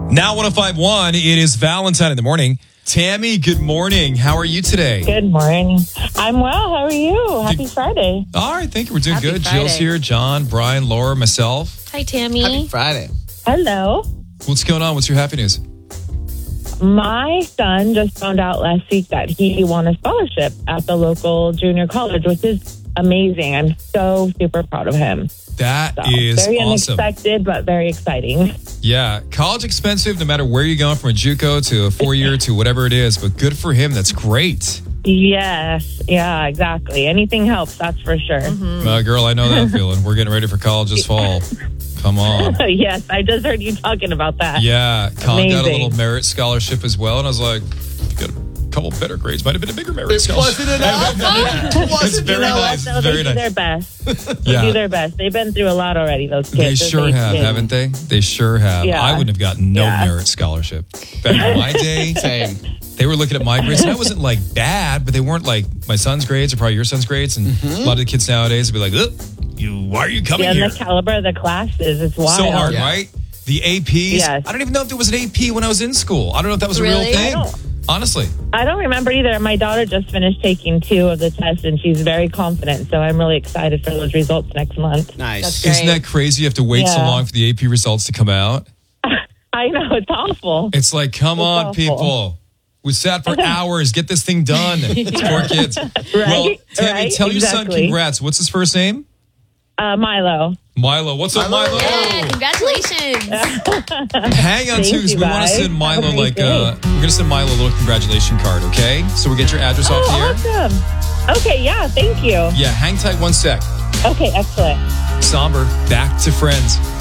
Now 105.1, it is Valentine in the morning. Tammy, good morning. How are you today? Good morning. I'm well. How are you? Happy Friday. All right, thank you. We're doing Happy good. Friday. Jill's here, John, Brian, Laura, myself. Hi, Tammy. Happy Friday. Hello. What's going on? What's your happy news? My son just found out last week that he won a scholarship at the local junior college, which is amazing. I'm so super proud of him. That So, is very awesome. unexpected, but very exciting. Yeah, college expensive no matter where you're going, from a JUCO to a 4-year to whatever it is, but good for him. That's great. Yes. Yeah, exactly. Anything helps, that's for sure. Girl, I know that feeling. We're getting ready for college this fall. Come on. Yes, I just heard you talking about that. Yeah, Colin got a Amazing. little merit scholarship as well, and I was like, got a couple better grades. Might have been a bigger merit scholarship. Wasn't enough. It's very You know what, nice. though? Very They do nice. their best. They Yeah. do their best. They've been through a lot already, those kids. They Those sure eight have, kids. haven't they? They sure have. Yeah. I wouldn't have gotten no Yeah. merit scholarship. Back in my day, Same. they were looking at my grades, and I wasn't like bad, but they weren't like my son's grades or probably your son's grades. And a lot of the kids nowadays would be like, "Ugh, why are you coming Yeah, and here?" the caliber of the classes is wild. So hard, Yeah. right? The APs. Yes. I don't even know if there was an AP when I was in school. I don't know if that was a Really? real thing. I don't- Honestly. I don't remember either. My daughter just finished taking 2 of the tests, and she's very confident. So I'm really excited for those results next month. Nice. That's Isn't Great. that crazy? You have to wait so Yeah. long for the AP results to come out. I know, it's awful. It's like, come on, awful. people. We sat for hours. Get this thing done. Poor kids. Well, Tammy, right, tell your son exactly. congrats. What's his first name? Milo. Milo. What's up, Milo? Yeah, congratulations. Hang on, Thank too, because you, we want to guys. send Milo Have a great day. we're going to send Milo a little congratulation card, okay? So we get your address off the air. Awesome. Okay, yeah, thank you. Yeah, hang tight 1 sec. Okay, excellent. Somber, back to Friends.